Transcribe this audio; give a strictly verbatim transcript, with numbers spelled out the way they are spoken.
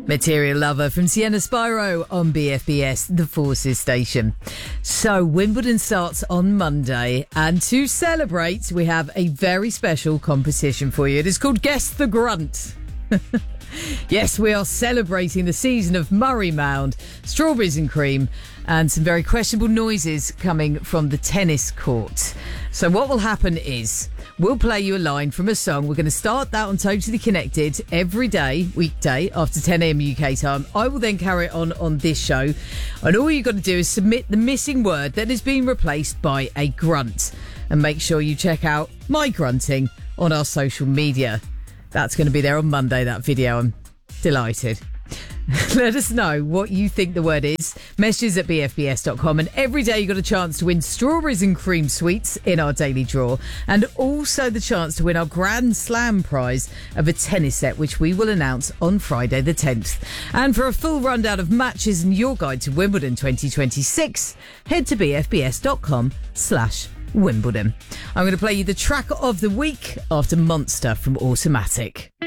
Material Lover from Sienna Spyro on B F B S, the Forces station. So Wimbledon starts on Monday, and to celebrate, we have a very special competition for you. It is called Guess the Grunt. Yes, we are celebrating the season of Murray Mound, strawberries and cream, and some very questionable noises coming from the tennis court. So what will happen is we'll play you a line from a song. We're going to start that on Totally Connected every day, weekday, after ten a.m. U K time. I will then carry it on on this show. And all you've got to do is submit the missing word that has been replaced by a grunt. And make sure you check out my grunting on our social media. That's going to be there on Monday, that video. I'm delighted. Let us know what you think the word is. Messages at b f b s dot com. And every day you got a chance to win strawberries and cream sweets in our daily draw. And also the chance to win our Grand Slam prize of a tennis set, which we will announce on Friday the tenth. And for a full rundown of matches and your guide to Wimbledon twenty twenty-six, head to b f b s dot com slash Wimbledon. I'm going to play you the track of the week after Monster from Automatic.